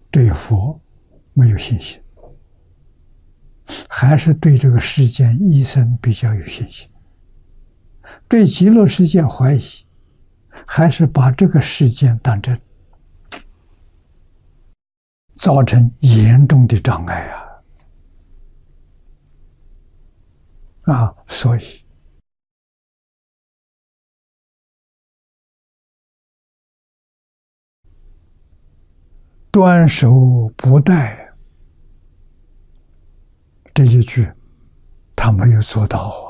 对佛没有信心，还是对这个世间一生比较有信心？对极乐世界怀疑，还是把这个世间当真，造成严重的障碍所以端手不带这一句，他没有做到